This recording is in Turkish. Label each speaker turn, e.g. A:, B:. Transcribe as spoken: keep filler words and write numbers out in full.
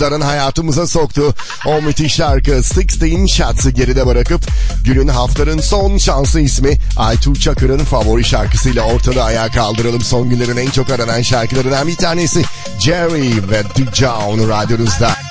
A: hayatımıza soktu. O müthiş şarkı on altı Shots'ı geride bırakıp günün haftanın son şansı ismi Aytuğ Çakır'ın favori şarkısıyla ortalığı ayağa kaldıralım. Son günlerin en çok aranan şarkılarından bir tanesi Jerry ve The John radyonuzda.